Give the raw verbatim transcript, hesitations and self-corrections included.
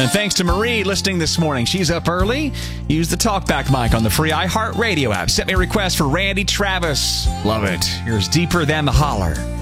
And thanks to Marie listening this morning. She's up early. Use the talkback mic on the free iHeartRadio app. Sent me a request for Randy Travis. Love it. Here's Deeper Than the Holler.